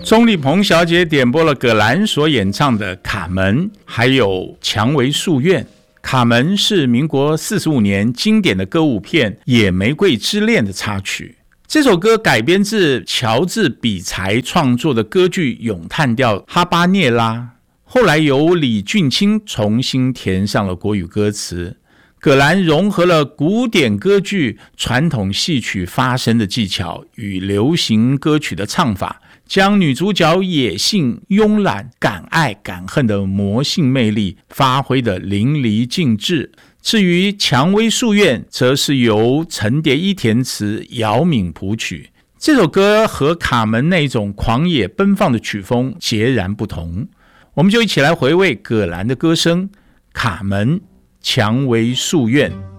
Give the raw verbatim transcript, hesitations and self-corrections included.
钟丽萍小姐点播了葛兰所演唱的《卡门》，还有《蔷薇树院》。《卡门》是民国四十五年经典的歌舞片《野玫瑰之恋》的插曲。这首歌改编自乔治比才创作的歌剧《咏叹调哈巴涅拉》，后来由李俊清重新填上了国语歌词。葛兰融合了古典歌剧传统戏曲发声的技巧与流行歌曲的唱法，将女主角野性、慵懒、敢爱敢恨的魔性魅力发挥得淋漓尽致。至于《蔷薇树院》则是由陈蝶衣填词，姚敏谱曲。这首歌和卡门那种狂野奔放的曲风截然不同，我们就一起来回味葛兰的歌声。卡门，蔷薇树院。